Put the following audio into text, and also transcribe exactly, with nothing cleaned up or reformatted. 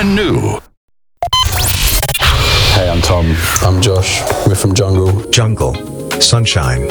brand new. Hey, I'm Tom. I'm Josh. We're from Jungle. Jungle, Sunshine,